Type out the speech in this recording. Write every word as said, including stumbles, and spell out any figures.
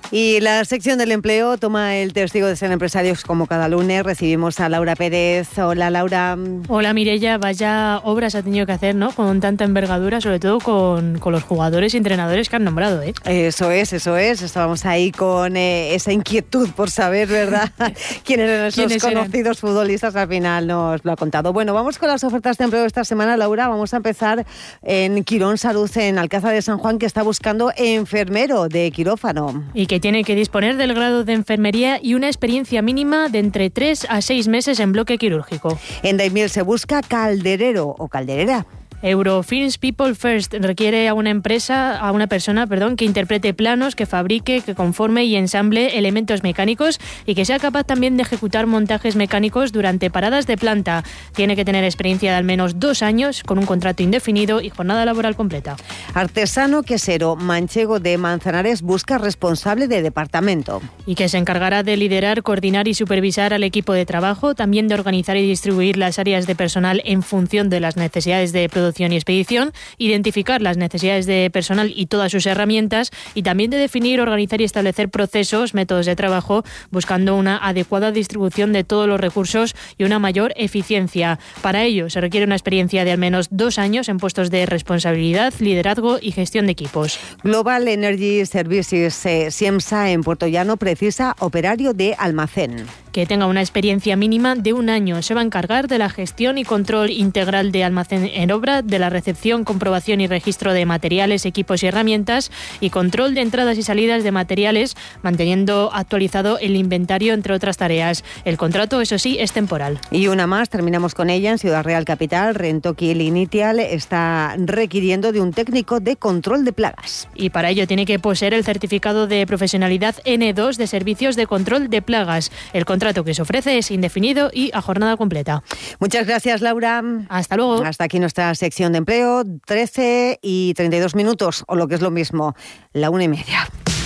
Y la sección del empleo toma el testigo de ser empresarios como cada lunes. Recibimos a Laura Pérez. Hola, Laura. Hola, Mireia. Vaya obras ha tenido que hacer, ¿no? Con tanta envergadura, sobre todo con, con los jugadores y entrenadores que han nombrado, ¿eh? Eso es, eso es. Estábamos ahí con eh, esa inquietud por saber, ¿verdad? quiénes eran esos ¿Quiénes conocidos eran? futbolistas. Al final nos lo ha contado. Bueno, vamos con las ofertas de empleo esta semana, Laura. Vamos a empezar en Quirón Salud, en Alcázar de San Juan, que está buscando enfermero de quirófano. Y que tiene que disponer del grado de enfermería y una experiencia mínima de entre tres a seis meses en bloque quirúrgico. En Daimiel se busca calderero o calderera. Eurofins People First requiere a una empresa, a una persona, perdón, que interprete planos, que fabrique, que conforme y ensamble elementos mecánicos y que sea capaz también de ejecutar montajes mecánicos durante paradas de planta. Tiene que tener experiencia de al menos dos años con un contrato indefinido y jornada laboral completa. Artesano quesero manchego de Manzanares busca responsable de departamento. Y que se encargará de liderar, coordinar y supervisar al equipo de trabajo, también de organizar y distribuir las áreas de personal en función de las necesidades de producción y expedición, identificar las necesidades de personal y todas sus herramientas y también de definir, organizar y establecer procesos, métodos de trabajo, buscando una adecuada distribución de todos los recursos y una mayor eficiencia. Para ello se requiere una experiencia de al menos dos años en puestos de responsabilidad, liderazgo y gestión de equipos. Global Energy Services eh, Siemsa en Puerto Llano precisa operario de almacén. Que tenga una experiencia mínima de un año. Se va a encargar de la gestión y control integral de almacén en obra, de la recepción, comprobación y registro de materiales, equipos y herramientas y control de entradas y salidas de materiales, manteniendo actualizado el inventario, entre otras tareas. El contrato, eso sí, es temporal. Y una más, terminamos con ella, en Ciudad Real Capital. Rentoki Initial está requiriendo de un técnico de control de plagas. Y para ello tiene que poseer el certificado de profesionalidad ene dos de servicios de control de plagas. El contrato que se ofrece es indefinido y a jornada completa. Muchas gracias, Laura. Hasta luego. Hasta aquí nuestra sección de empleo, trece y treinta y dos minutos, o lo que es lo mismo, la una y media.